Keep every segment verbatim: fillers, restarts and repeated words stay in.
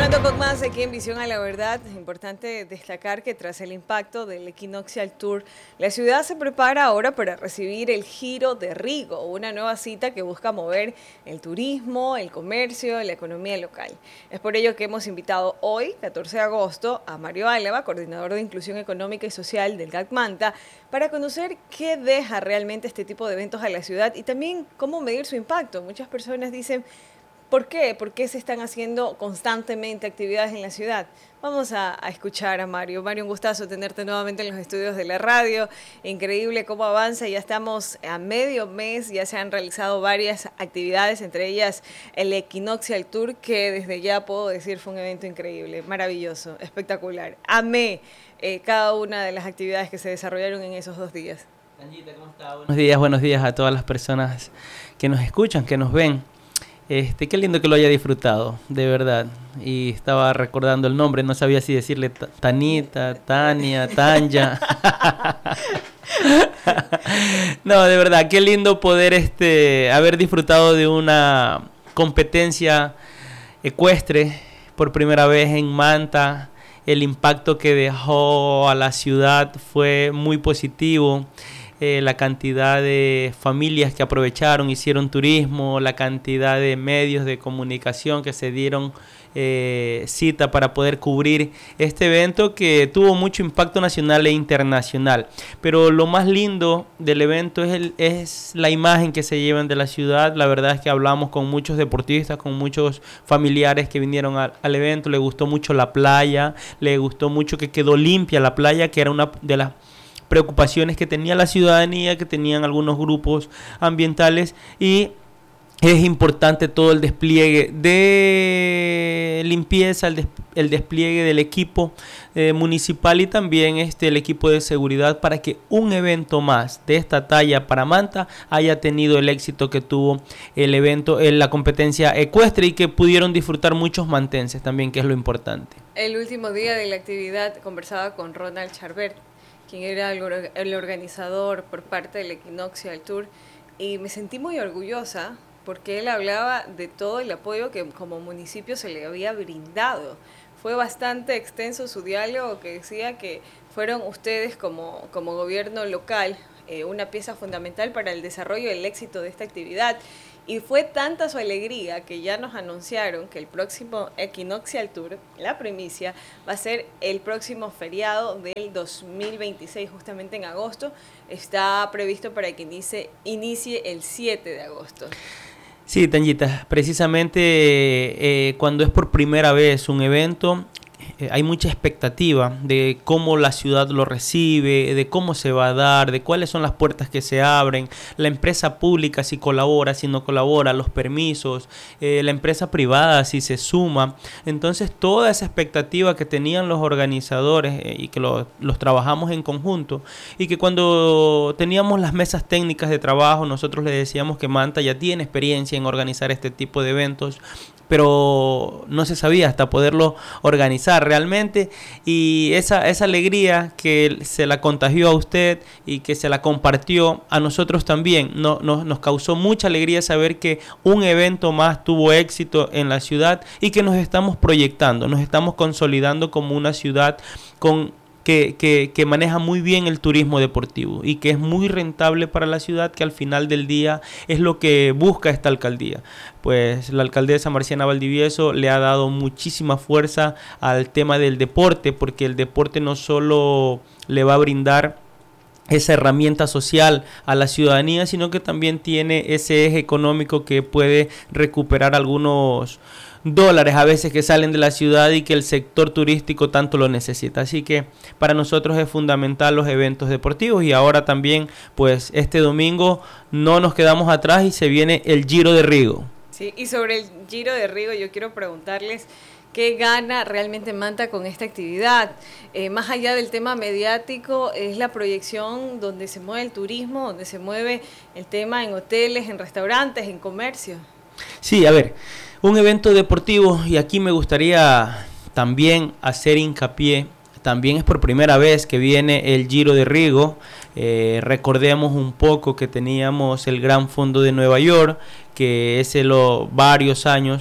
Continuando con más aquí en Visión a la Verdad, es importante destacar que tras el impacto del Equinoctial Tour, la ciudad se prepara ahora para recibir el Giro de Rigo, una nueva cita que busca mover el turismo, el comercio, la economía local. Es por ello que hemos invitado hoy, catorce de agosto, a Mario Álava, coordinador de Inclusión Económica y Social del GAC-Manta, para conocer qué deja realmente este tipo de eventos a la ciudad y también cómo medir su impacto. Muchas personas dicen, ¿por qué? ¿Por qué se están haciendo constantemente actividades en la ciudad? Vamos a, a escuchar a Mario. Mario, un gustazo tenerte nuevamente en los estudios de la radio. Increíble cómo avanza. Ya estamos a medio mes, ya se han realizado varias actividades, entre ellas el Equinoctial Tour, que desde ya puedo decir fue un evento increíble, maravilloso, espectacular. Amé eh, cada una de las actividades que se desarrollaron en esos dos días. Angelita, ¿cómo está? Buenos días, buenos días a todas las personas que nos escuchan, que nos ven. Este, qué lindo que lo haya disfrutado, de verdad. Y estaba recordando el nombre, no sabía si decirle Tanita, Tania, Tanya. No, de verdad, qué lindo poder este, haber disfrutado de una competencia ecuestre por primera vez en Manta. El impacto que dejó a la ciudad fue muy positivo. Eh, la cantidad de familias que aprovecharon, hicieron turismo, la cantidad de medios de comunicación que se dieron eh, cita para poder cubrir este evento que tuvo mucho impacto nacional e internacional. Pero lo más lindo del evento es, el, es la imagen que se llevan de la ciudad. La verdad es que hablamos con muchos deportistas, con muchos familiares que vinieron al, al evento. Le gustó mucho la playa, le gustó mucho que quedó limpia la playa, que era una de las preocupaciones que tenía la ciudadanía, que tenían algunos grupos ambientales, y es importante todo el despliegue de limpieza, el, des el despliegue del equipo eh, municipal y también este, el equipo de seguridad para que un evento más de esta talla para Manta haya tenido el éxito que tuvo el evento en la competencia ecuestre y que pudieron disfrutar muchos mantenses también, que es lo importante. El último día de la actividad conversaba con Ronald Charbert, quien era el, el organizador por parte del Equinoctial Tour, y me sentí muy orgullosa porque él hablaba de todo el apoyo que como municipio se le había brindado. Fue bastante extenso su diálogo, que decía que fueron ustedes como, como gobierno local eh, una pieza fundamental para el desarrollo y el éxito de esta actividad. Y fue tanta su alegría que ya nos anunciaron que el próximo Equinoctial Tour, la primicia, va a ser el próximo feriado del dos mil veintiséis, justamente en agosto. Está previsto para que inicie, inicie el siete de agosto. Sí, Tanyita, precisamente eh, cuando es por primera vez un evento, eh, hay mucha expectativa de cómo la ciudad lo recibe, de cómo se va a dar, de cuáles son las puertas que se abren, la empresa pública si colabora, si no colabora, los permisos, eh, la empresa privada si se suma. Entonces toda esa expectativa que tenían los organizadores eh, y que lo, los trabajamos en conjunto, y que cuando teníamos las mesas técnicas de trabajo nosotros le decíamos que Manta ya tiene experiencia en organizar este tipo de eventos, pero no se sabía hasta poderlo organizar realmente, y esa, esa alegría que se la contagió a usted y que se la compartió a nosotros también, no, no, nos causó mucha alegría saber que un evento más tuvo éxito en la ciudad y que nos estamos proyectando, nos estamos consolidando como una ciudad con Que, que, que maneja muy bien el turismo deportivo y que es muy rentable para la ciudad, que al final del día es lo que busca esta alcaldía. Pues la alcaldesa Marciana Valdivieso le ha dado muchísima fuerza al tema del deporte, porque el deporte no solo le va a brindar esa herramienta social a la ciudadanía, sino que también tiene ese eje económico que puede recuperar algunos dólares a veces que salen de la ciudad y que el sector turístico tanto lo necesita. Así que para nosotros es fundamental los eventos deportivos, y ahora también pues este domingo no nos quedamos atrás y se viene el Giro de Rigo. Sí, y sobre el Giro de Rigo yo quiero preguntarles qué gana realmente Manta con esta actividad. Eh, más allá del tema mediático, es la proyección donde se mueve el turismo, donde se mueve el tema en hoteles, en restaurantes, en comercio. Sí, a ver, un evento deportivo, y aquí me gustaría también hacer hincapié, también es por primera vez que viene el Giro de Rigo. Eh, recordemos un poco que teníamos el Gran Fondo de Nueva York, que ese lo varios años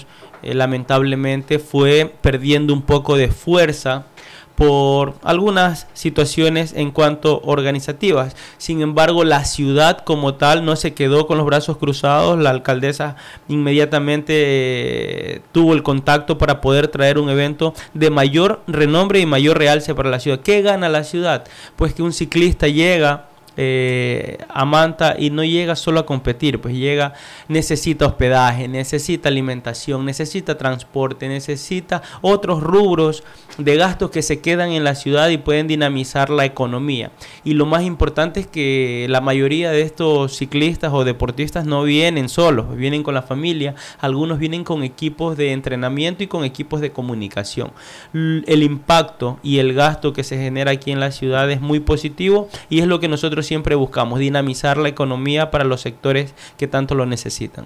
eh, lamentablemente fue perdiendo un poco de fuerza por algunas situaciones en cuanto organizativas. Sin embargo, la ciudad como tal no se quedó con los brazos cruzados. La alcaldesa inmediatamente eh, tuvo el contacto para poder traer un evento de mayor renombre y mayor realce para la ciudad. ¿Qué gana la ciudad? Pues que un ciclista llega Eh, a Manta y no llega solo a competir, pues llega, necesita hospedaje, necesita alimentación, necesita transporte, necesita otros rubros de gastos que se quedan en la ciudad y pueden dinamizar la economía. Y lo más importante es que la mayoría de estos ciclistas o deportistas no vienen solos, vienen con la familia, algunos vienen con equipos de entrenamiento y con equipos de comunicación. El impacto y el gasto que se genera aquí en la ciudad es muy positivo y es lo que nosotros siempre buscamos, dinamizar la economía para los sectores que tanto lo necesitan.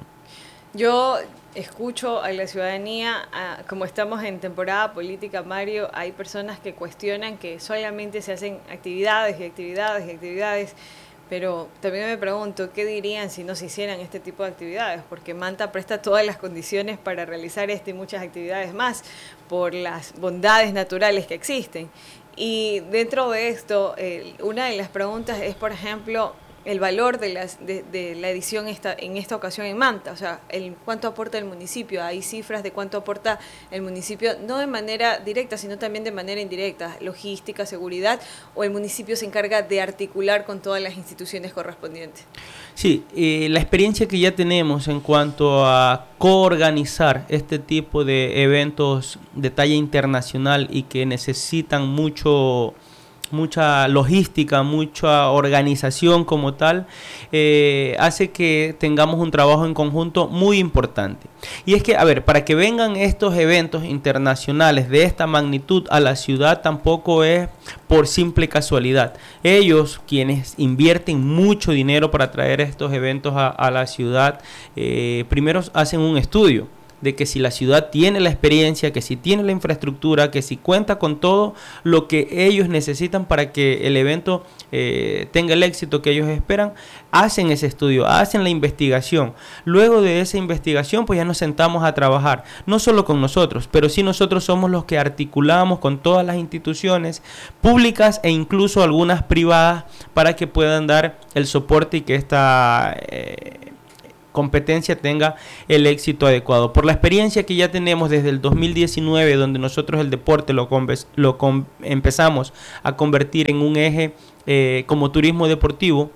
Yo escucho a la ciudadanía, a, como estamos en temporada política, Mario, hay personas que cuestionan que solamente se hacen actividades y actividades y actividades, pero también me pregunto, ¿qué dirían si no se hicieran este tipo de actividades? Porque Manta presta todas las condiciones para realizar este y muchas actividades más, por las bondades naturales que existen. Y dentro de esto, eh, una de las preguntas es, por ejemplo, el valor de, las, de, de la edición esta, en esta ocasión en Manta, o sea, el, cuánto aporta el municipio. Hay cifras de cuánto aporta el municipio, no de manera directa, sino también de manera indirecta, logística, seguridad, o el municipio se encarga de articular con todas las instituciones correspondientes. Sí, eh, la experiencia que ya tenemos en cuanto a coorganizar este tipo de eventos de talla internacional y que necesitan mucho... mucha logística, mucha organización como tal, eh, hace que tengamos un trabajo en conjunto muy importante. Y es que, a ver, para que vengan estos eventos internacionales de esta magnitud a la ciudad tampoco es por simple casualidad. Ellos, quienes invierten mucho dinero para traer estos eventos a, a la ciudad, eh, primero hacen un estudio de que si la ciudad tiene la experiencia, que si tiene la infraestructura, que si cuenta con todo lo que ellos necesitan para que el evento eh, tenga el éxito que ellos esperan, hacen ese estudio, hacen la investigación. Luego de esa investigación, pues ya nos sentamos a trabajar, no solo con nosotros, pero sí nosotros somos los que articulamos con todas las instituciones públicas e incluso algunas privadas para que puedan dar el soporte y que esta... Eh, competencia tenga el éxito adecuado. Por la experiencia que ya tenemos desde el dos mil diecinueve, donde nosotros el deporte lo, lo empezamos a convertir en un eje eh, como turismo deportivo,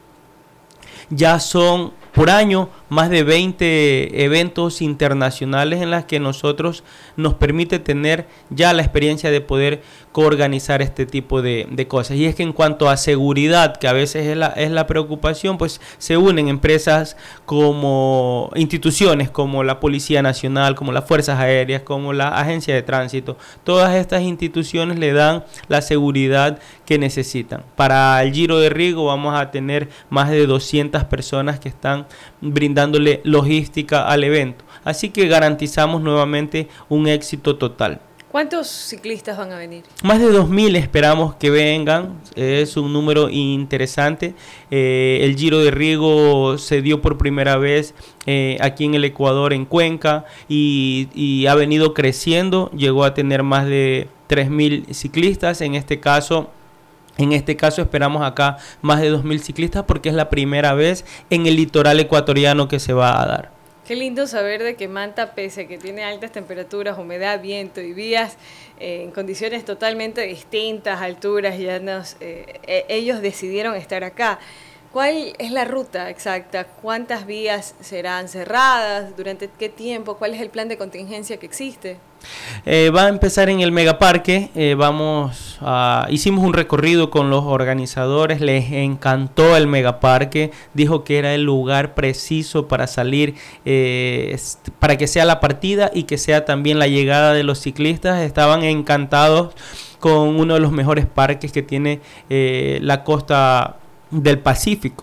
ya son por año más de veinte eventos internacionales en las que nosotros nos permite tener ya la experiencia de poder coorganizar este tipo de, de cosas. Y es que en cuanto a seguridad, que a veces es la, es la preocupación, pues se unen empresas como instituciones como la Policía Nacional, como las Fuerzas Aéreas, como la Agencia de Tránsito. Todas estas instituciones le dan la seguridad que necesitan. Para el Giro de Rigo vamos a tener más de doscientas personas que están brindándole logística al evento. Así que garantizamos nuevamente un éxito total. ¿Cuántos ciclistas van a venir? Más de dos mil esperamos que vengan, es un número interesante. Eh, el Giro de Rigo se dio por primera vez eh, aquí en el Ecuador, en Cuenca, y, y ha venido creciendo, llegó a tener más de tres mil ciclistas. En este caso... En este caso esperamos acá más de dos mil ciclistas porque es la primera vez en el litoral ecuatoriano que se va a dar. Qué lindo saber de que Manta, pese a que tiene altas temperaturas, humedad, viento y vías eh, en condiciones totalmente distintas, alturas, llanos, eh, ellos decidieron estar acá. ¿Cuál es la ruta exacta? ¿Cuántas vías serán cerradas? ¿Durante qué tiempo? ¿Cuál es el plan de contingencia que existe? Eh, va a empezar en el megaparque. Eh, vamos a, hicimos un recorrido con los organizadores, les encantó el megaparque, dijo que era el lugar preciso para salir, eh, para que sea la partida y que sea también la llegada de los ciclistas. Estaban encantados con uno de los mejores parques que tiene eh, la costa del Pacífico.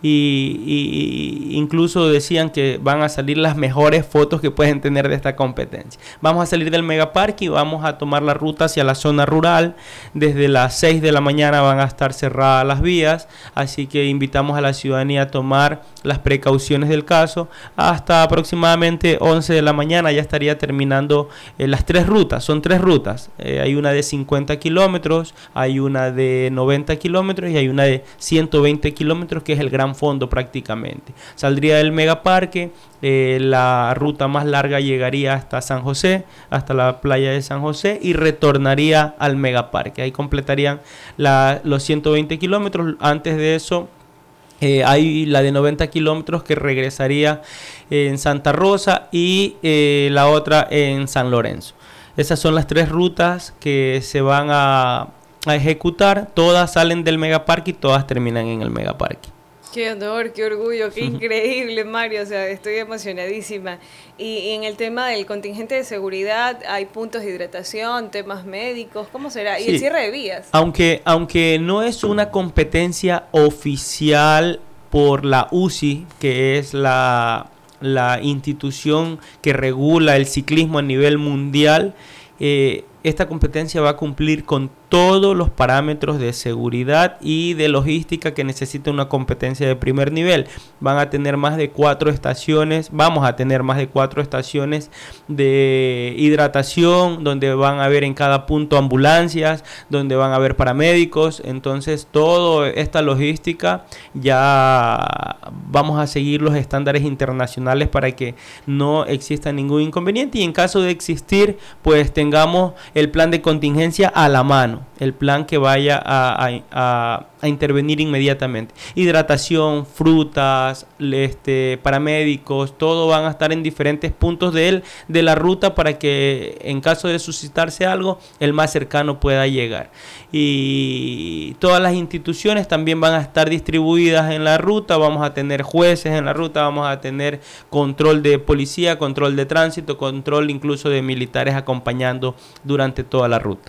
y, y incluso decían que van a salir las mejores fotos que pueden tener de esta competencia. Vamos a salir del megaparque y vamos a tomar la ruta hacia la zona rural. Desde las seis de la mañana van a estar cerradas las vías, así que invitamos a la ciudadanía a tomar las precauciones del caso. Hasta aproximadamente once de la mañana ya estaría terminando eh, las tres rutas. Son tres rutas. Eh, hay una de cincuenta kilómetros, hay una de noventa kilómetros y hay una de ciento veinte kilómetros, que es el gran fondo prácticamente. Saldría del megaparque, eh, la ruta más larga llegaría hasta San José, hasta la playa de San José, y retornaría al megaparque. Ahí completarían la, los ciento veinte kilómetros. Antes de eso, Eh, hay la de noventa kilómetros que regresaría eh, en Santa Rosa y eh, la otra en San Lorenzo. Esas son las tres rutas que se van a, a ejecutar. Todas salen del megaparque y todas terminan en el megaparque. Qué honor, qué orgullo, qué increíble, Mario. O sea, estoy emocionadísima. Y, y en el tema del contingente de seguridad, ¿hay puntos de hidratación, temas médicos? ¿Cómo será? Y sí, el cierre de vías. Aunque, aunque no es una competencia oficial por la U C I, que es la, la institución que regula el ciclismo a nivel mundial, eh, esta competencia va a cumplir con todos los parámetros de seguridad y de logística que necesita una competencia de primer nivel. Van a tener más de cuatro estaciones, vamos a tener más de cuatro estaciones de hidratación, donde van a haber en cada punto ambulancias, donde van a haber paramédicos. Entonces, toda esta logística ya vamos a seguir los estándares internacionales para que no exista ningún inconveniente, y en caso de existir, pues tengamos el plan de contingencia a la mano, el plan que vaya a, a, a, a intervenir inmediatamente. Hidratación, frutas, este, paramédicos, todo van a estar en diferentes puntos de, él, de la ruta, para que en caso de suscitarse algo, el más cercano pueda llegar. Y todas las instituciones también van a estar distribuidas en la ruta. Vamos a tener jueces en la ruta, vamos a tener control de policía, control de tránsito, control incluso de militares acompañando durante toda la ruta.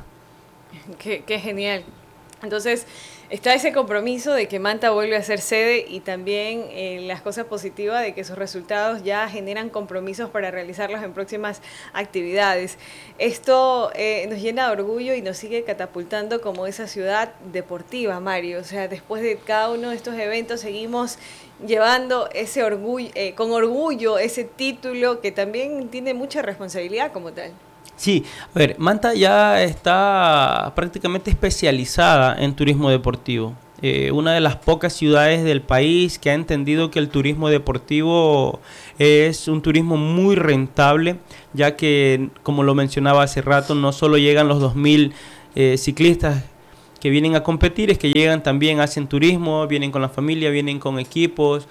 Qué, qué genial. Entonces, está ese compromiso de que Manta vuelve a ser sede, y también eh, las cosas positivas de que sus resultados ya generan compromisos para realizarlos en próximas actividades. Esto eh, nos llena de orgullo y nos sigue catapultando como esa ciudad deportiva, Mario. O sea, después de cada uno de estos eventos seguimos llevando ese orgullo, eh, con orgullo ese título que también tiene mucha responsabilidad como tal. Sí, a ver, Manta ya está prácticamente especializada en turismo deportivo. Eh, una de las pocas ciudades del país que ha entendido que el turismo deportivo es un turismo muy rentable, ya que, como lo mencionaba hace rato, no solo llegan los dos mil eh, ciclistas que vienen a competir, es que llegan también, hacen turismo, vienen con la familia, vienen con equipos,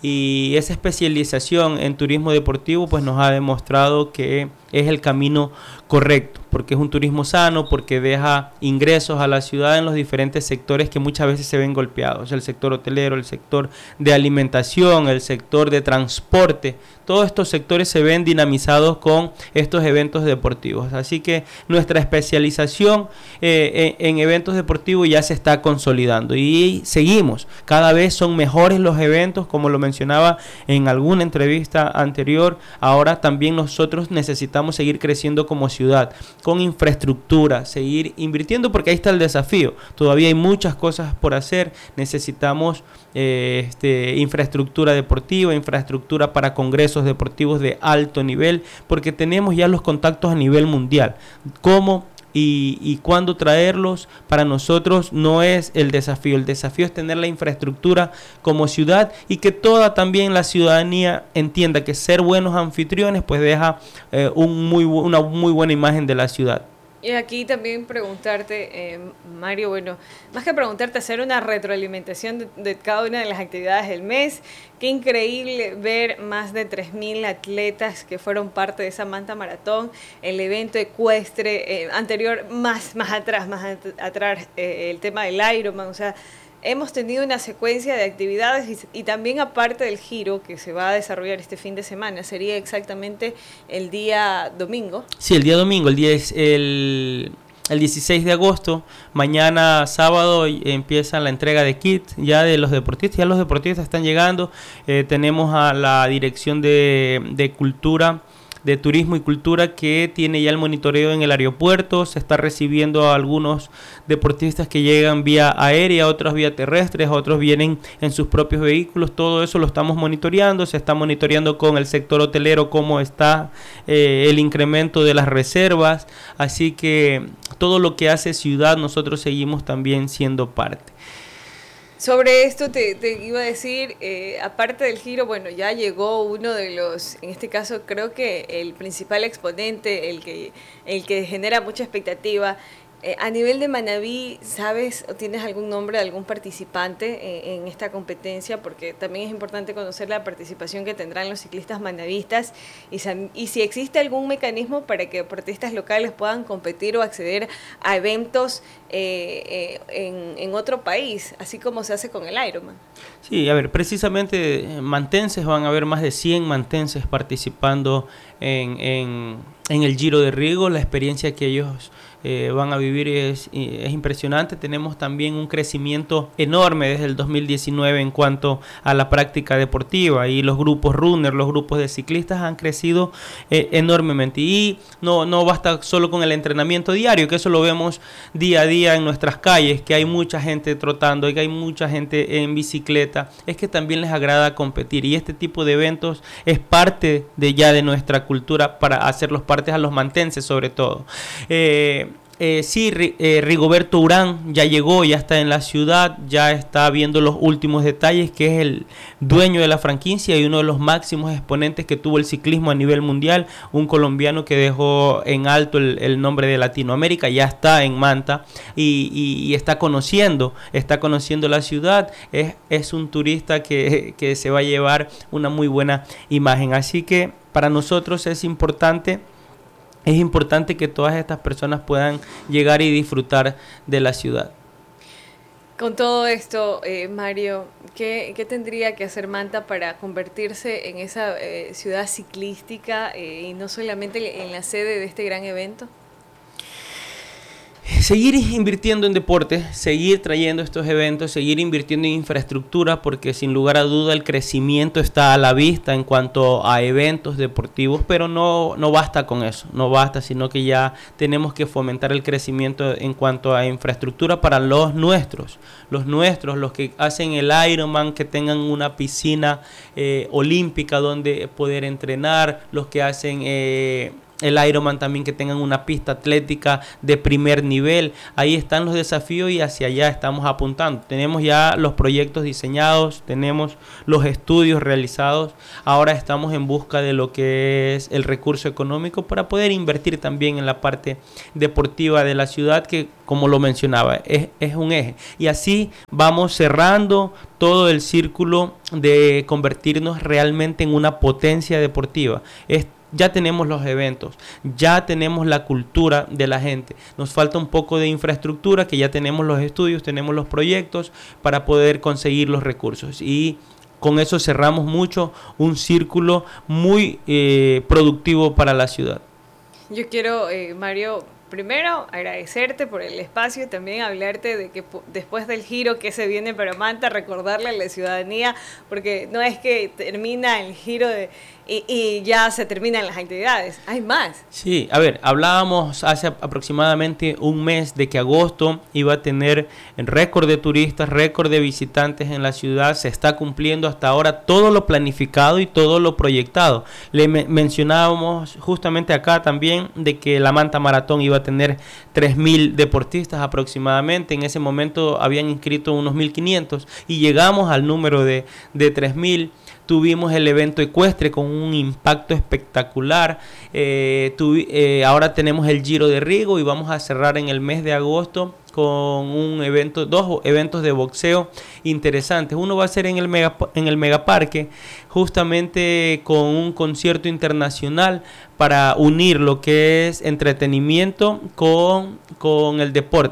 y esa especialización en turismo deportivo pues nos ha demostrado que es el camino correcto, porque es un turismo sano, porque deja ingresos a la ciudad en los diferentes sectores que muchas veces se ven golpeados: el sector hotelero, el sector de alimentación, el sector de transporte. Todos estos sectores se ven dinamizados con estos eventos deportivos. Así que nuestra especialización eh, en, en eventos deportivos ya se está consolidando, y seguimos. Cada vez son mejores los eventos, como lo mencionaba en alguna entrevista anterior. Ahora también nosotros necesitamos seguir creciendo como ciudad, con infraestructura, seguir invirtiendo, porque ahí está el desafío. Todavía hay muchas cosas por hacer. Necesitamos eh, este, infraestructura deportiva, infraestructura para congresos deportivos de alto nivel, porque tenemos ya los contactos a nivel mundial. ¿Cómo y, y cuándo traerlos? Para nosotros no es el desafío. El desafío es tener la infraestructura como ciudad, y que toda también la ciudadanía entienda que ser buenos anfitriones pues deja eh, un muy, una muy buena imagen de la ciudad. Y aquí también preguntarte, eh, Mario, bueno, más que preguntarte, hacer una retroalimentación de, de cada una de las actividades del mes. Qué increíble ver más de tres mil atletas que fueron parte de esa Manta Maratón, el evento ecuestre, eh, anterior, más, más atrás, más at atrás, eh, el tema del Ironman. O sea, hemos tenido una secuencia de actividades, y, y también aparte del giro que se va a desarrollar este fin de semana, sería exactamente el día domingo. Sí, el día domingo, el día es el, el dieciséis de agosto, mañana sábado empieza la entrega de kits ya de los deportistas, ya los deportistas están llegando, eh, tenemos a la Dirección de, de Cultura, de Turismo y Cultura, que tiene ya el monitoreo en el aeropuerto, se está recibiendo a algunos deportistas que llegan vía aérea, otros vía terrestres, otros vienen en sus propios vehículos, todo eso lo estamos monitoreando, se está monitoreando con el sector hotelero cómo está eh, el incremento de las reservas, así que todo lo que hace ciudad nosotros seguimos también siendo parte. Sobre esto te, te iba a decir, eh, aparte del giro, bueno, ya llegó uno de los, en este caso creo que el principal exponente, el que, el que genera mucha expectativa. Eh, a nivel de Manabí, ¿sabes o tienes algún nombre de algún participante eh, en esta competencia? Porque también es importante conocer la participación que tendrán los ciclistas manavistas y, y si existe algún mecanismo para que deportistas locales puedan competir o acceder a eventos eh, eh, en, en otro país, así como se hace con el Ironman. Sí, a ver, precisamente mantenses, van a haber más de cien mantenses participando en, en, en el Giro de Rigo, la experiencia que ellos Eh, van a vivir es, es impresionante. Tenemos también un crecimiento enorme desde el dos mil diecinueve en cuanto a la práctica deportiva, y los grupos runner, los grupos de ciclistas han crecido eh, enormemente, y no, no basta solo con el entrenamiento diario, que eso lo vemos día a día en nuestras calles, que hay mucha gente trotando, que hay mucha gente en bicicleta, es que también les agrada competir, y este tipo de eventos es parte de ya de nuestra cultura para hacerlos partes a los mantenses sobre todo. Eh, Eh, sí, eh, Rigoberto Urán ya llegó, ya está en la ciudad, ya está viendo los últimos detalles, que es el dueño de la franquicia y uno de los máximos exponentes que tuvo el ciclismo a nivel mundial, un colombiano que dejó en alto el, el nombre de Latinoamérica, ya está en Manta y, y, y está conociendo, está conociendo la ciudad, es, es un turista que, que se va a llevar una muy buena imagen, así que para nosotros es importante Es importante que todas estas personas puedan llegar y disfrutar de la ciudad. Con todo esto, eh, Mario, ¿qué, ¿qué tendría que hacer Manta para convertirse en esa eh, ciudad ciclística eh, y no solamente en la sede de este gran evento? Seguir invirtiendo en deporte, seguir trayendo estos eventos, seguir invirtiendo en infraestructura, porque sin lugar a duda el crecimiento está a la vista en cuanto a eventos deportivos, pero no, no basta con eso, no basta, sino que ya tenemos que fomentar el crecimiento en cuanto a infraestructura para los nuestros, los nuestros, los que hacen el Ironman, que tengan una piscina eh, olímpica donde poder entrenar, los que hacen Eh, el Ironman también, que tengan una pista atlética de primer nivel. Ahí están los desafíos y hacia allá estamos apuntando. Tenemos ya los proyectos diseñados, tenemos los estudios realizados. Ahora estamos en busca de lo que es el recurso económico para poder invertir también en la parte deportiva de la ciudad, que, como lo mencionaba, es, es un eje. Y así vamos cerrando todo el círculo de convertirnos realmente en una potencia deportiva. Es Ya tenemos los eventos, ya tenemos la cultura de la gente. Nos falta un poco de infraestructura, que ya tenemos los estudios, tenemos los proyectos para poder conseguir los recursos. Y con eso cerramos mucho un círculo muy eh, productivo para la ciudad. Yo quiero, eh, Mario, primero agradecerte por el espacio y también hablarte de que después del giro que se viene para Manta, recordarle a la ciudadanía, porque no es que termina el giro de, y, y ya se terminan las actividades, hay más. Sí, a ver, hablábamos hace aproximadamente un mes de que agosto iba a tener récord de turistas, récord de visitantes en la ciudad. Se está cumpliendo hasta ahora todo lo planificado y todo lo proyectado. Le me mencionábamos justamente acá también de que la Manta Maratón iba a tener tres mil deportistas aproximadamente. En ese momento habían inscrito unos mil quinientos y llegamos al número de, de tres mil. Tuvimos el evento ecuestre con un impacto espectacular. Eh, tuvi, eh, ahora tenemos el Giro de Rigo y vamos a cerrar en el mes de agosto con un evento, dos eventos de boxeo interesantes. Uno va a ser en el mega, en el Megaparque, justamente con un concierto internacional para unir lo que es entretenimiento con, con el deporte.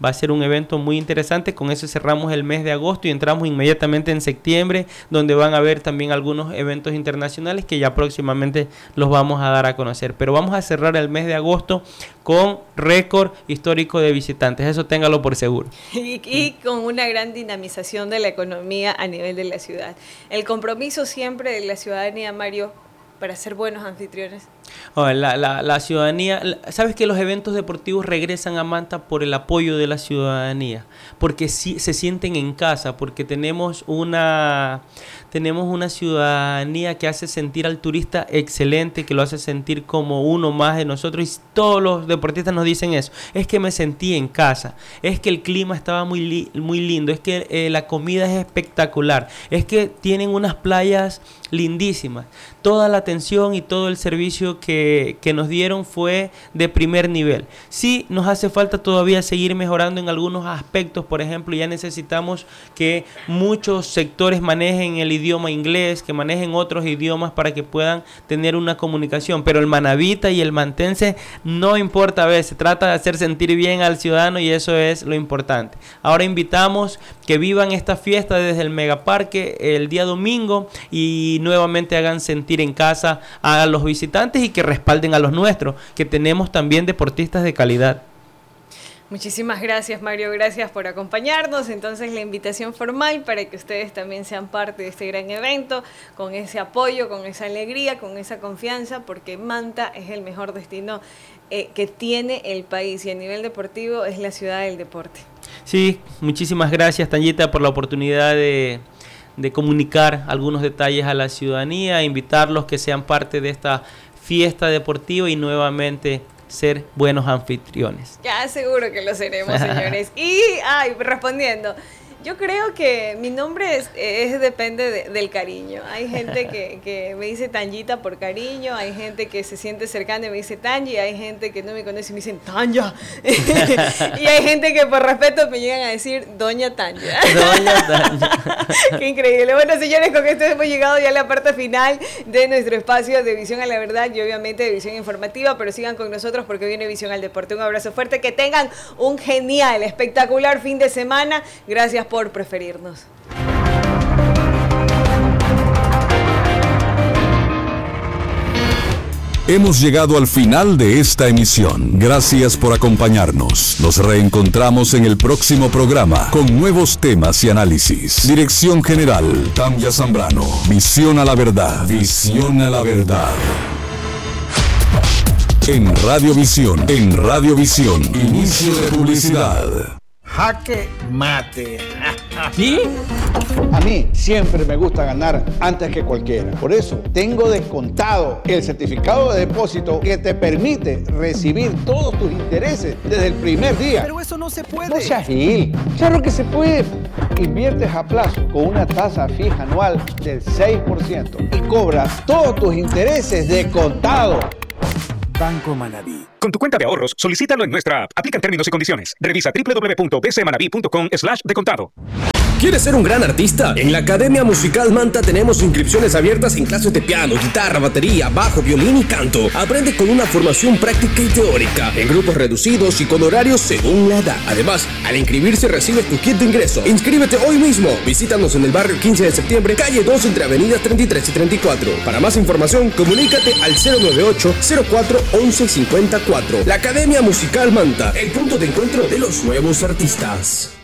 Va a ser un evento muy interesante. Con eso cerramos el mes de agosto y entramos inmediatamente en septiembre, donde van a haber también algunos eventos internacionales que ya próximamente los vamos a dar a conocer. Pero vamos a cerrar el mes de agosto con récord histórico de visitantes, eso téngalo por seguro. Y, y con una gran dinamización de la economía a nivel de la ciudad. El compromiso siempre de la ciudadanía, Mario, para ser buenos anfitriones. Oh, la, la, la ciudadanía, sabes que los eventos deportivos regresan a Manta por el apoyo de la ciudadanía, porque sí, se sienten en casa, porque tenemos una, tenemos una ciudadanía que hace sentir al turista excelente, que lo hace sentir como uno más de nosotros, y todos los deportistas nos dicen eso, es que me sentí en casa, es que el clima estaba muy, li, muy lindo, es que eh, la comida es espectacular, es que tienen unas playas lindísimas, toda la atención y todo el servicio que, que nos dieron fue de primer nivel. Sí, nos hace falta todavía seguir mejorando en algunos aspectos. Por ejemplo, ya necesitamos que muchos sectores manejen el idioma inglés, que manejen otros idiomas para que puedan tener una comunicación, pero el manabita y el mantense no importa, a veces trata de hacer sentir bien al ciudadano y eso es lo importante. Ahora invitamos que vivan esta fiesta desde el Megaparque el día domingo y nuevamente hagan sentir en casa a los visitantes y que respalden a los nuestros, que tenemos también deportistas de calidad. Muchísimas gracias, Mario, gracias por acompañarnos. Entonces la invitación formal para que ustedes también sean parte de este gran evento, con ese apoyo, con esa alegría, con esa confianza, porque Manta es el mejor destino eh, que tiene el país y a nivel deportivo es la ciudad del deporte. Sí, muchísimas gracias, Tanyita, por la oportunidad de... de comunicar algunos detalles a la ciudadanía, invitarlos que sean parte de esta fiesta deportiva y nuevamente ser buenos anfitriones. Ya seguro que lo seremos, señores. Y, ay, respondiendo, yo creo que mi nombre es, es depende de, del cariño. Hay gente que, que me dice Tanyita por cariño, hay gente que se siente cercana y me dice Tanyi, hay gente que no me conoce y me dicen Tanya. Y hay gente que por respeto me llegan a decir Doña Tanya. Doña Tanya. Qué increíble. Bueno, señores, con esto hemos llegado ya a la parte final de nuestro espacio de Visión a la Verdad y obviamente de Visión Informativa, pero sigan con nosotros porque viene Visión al Deporte. Un abrazo fuerte, que tengan un genial, espectacular fin de semana. Gracias por preferirnos. Hemos llegado al final de esta emisión. Gracias por acompañarnos. Nos reencontramos en el próximo programa con nuevos temas y análisis. Dirección General, Tanya Zambrano. Visión a la Verdad. Visión a la Verdad. En Radiovisión. En Radiovisión. Inicio de publicidad. Jaque mate. ¿Sí? A mí siempre me gusta ganar antes que cualquiera. Por eso tengo descontado el certificado de depósito que te permite recibir todos tus intereses desde el primer día. Pero eso no se puede. No seas gil. Claro que se puede. Inviertes a plazo con una tasa fija anual del seis por ciento y cobras todos tus intereses de contado. Banco Manabí. Con tu cuenta de ahorros, solicítalo en nuestra app. Aplican términos y condiciones. Revisa doble u doble u doble u punto b c manabi punto com slash de contado. ¿Quieres ser un gran artista? En la Academia Musical Manta tenemos inscripciones abiertas en clases de piano, guitarra, batería, bajo, violín y canto. Aprende con una formación práctica y teórica, en grupos reducidos y con horarios según la edad. Además, al inscribirse recibes tu kit de ingreso. Inscríbete hoy mismo. Visítanos en el barrio quince de septiembre, calle dos, entre avenidas treinta y tres y treinta y cuatro. Para más información, comunícate al cero nueve ocho, cero cuatro, once cincuenta y cuatro. La Academia Musical Manta, el punto de encuentro de los nuevos artistas.